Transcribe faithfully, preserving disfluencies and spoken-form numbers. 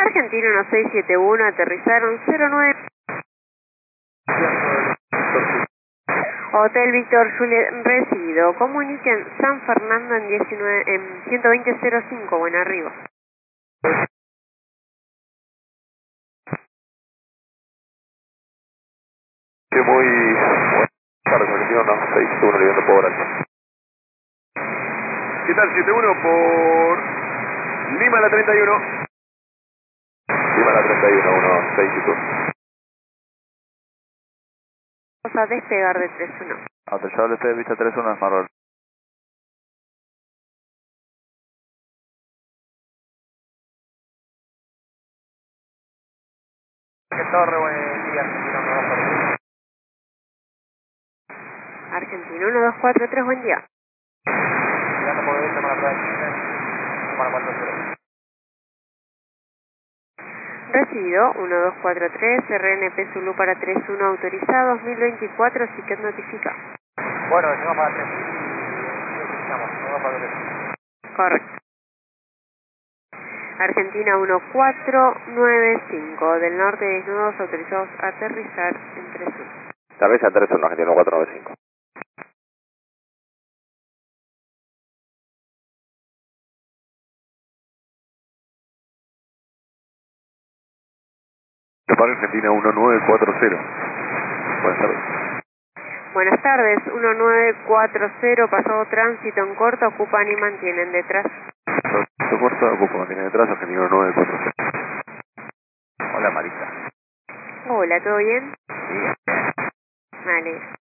Argentina uno seis siete uno, aterrizaron cero nueve. Hotel Víctor Juliet recibido. Comuniquen San Fernando en, diecinueve, en ciento veinte cero cinco, buen arribo. Sí, muy buenas tardes, Argentina uno seis siete uno, lidiando por alto. ¿Qué tal? siete uno por Lima la treinta y uno. Lima la treinta y uno, uno seis siete uno. Vamos a despegar de tres uno. Autorizado de vista tres uno, Marrol. ¿Qué torre? Buen día, Argentina uno dos cuatro. Argentina uno dos cuatro tres, buen día. Llegando por derecha para atrás, para cuatro cero. Recibido uno dos cuatro tres, R N P Zulu para tres uno, autorizado dos mil veinticuatro, Siquet notifica. Bueno, decimos para tres mil y utilizamos, uno dos cuatro tres. Correcto. Argentina uno cuatro nueve cinco, del norte desnudos, autorizados a aterrizar en tres uno. Cabeza tres uno, Argentina uno cuatro nueve cinco. Para Argentina uno nueve cuatro cero. Buenas tardes. Buenas tardes, uno nueve cuatro cero, pasado tránsito en corto, ocupan y mantienen detrás. Tránsito corto, ocupo, mantiene detrás, Argentina uno nueve cuatro cero. Hola, Marisa. Hola, ¿todo bien? Sí. Vale.